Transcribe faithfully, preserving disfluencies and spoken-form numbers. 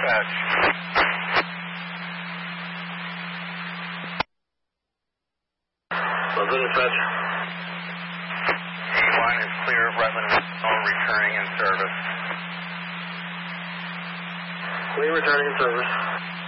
dispatch. Local dispatch. A one is clear of Rutland phone returning in service. Clear returning in service.